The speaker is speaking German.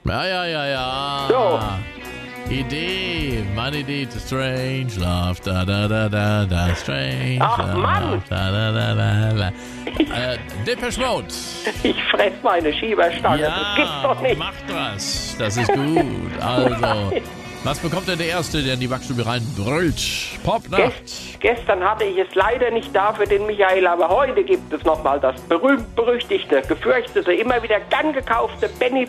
Ja. So. Idee, meine Idee, strange love, da, strange Ach, love, Mann. da. Depeche Mode. Ich fress meine Schieberstange, das gibt's doch nicht. Macht was, das ist gut. Also, was bekommt denn der Erste, der in die Backstube reinbrüllt? Popnacht. Gestern hatte ich es leider nicht da für den Michael, aber heute gibt es nochmal das berühmt-berüchtigte, gefürchtete, immer wieder gern gekaufte Benny